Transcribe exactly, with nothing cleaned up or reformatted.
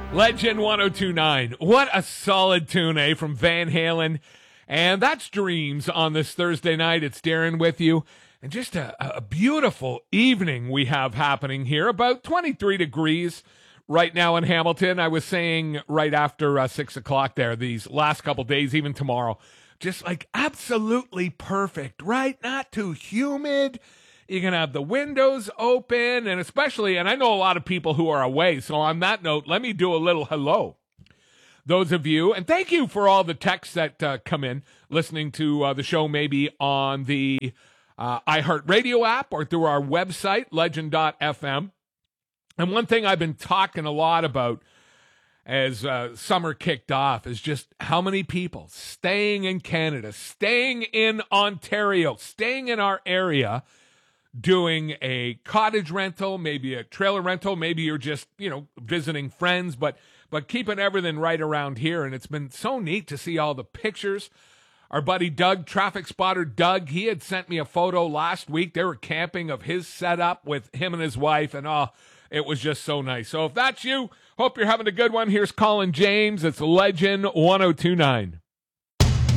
Legend ten twenty-nine. What a solid tune, eh, from Van Halen. And that's Dreams on this Thursday night. It's Darren with you. And just a, a beautiful evening we have happening here. About twenty-three degrees right now in Hamilton. I was saying right after uh, six o'clock there, these last couple days, even tomorrow, just like absolutely perfect, right? Not too humid. You can have the windows open, and especially, and I know a lot of people who are away, so on that note, let me do a little hello. Those of you, and thank you for all the texts that uh, come in, listening to uh, the show maybe on the uh, iHeartRadio app or through our website, legend dot f m. And one thing I've been talking a lot about as uh, summer kicked off is just how many people staying in Canada, staying in Ontario, staying in our area, doing a cottage rental, maybe a trailer rental, maybe you're just, you know, visiting friends, but but keeping everything right around here. And it's been so neat to see all the pictures. Our buddy Doug, traffic spotter Doug, he had sent me a photo last week. They were camping of his setup with him and his wife, and oh, it was just so nice. So if that's you, hope you're having a good one. Here's Colin James. It's Legend ten twenty-nine.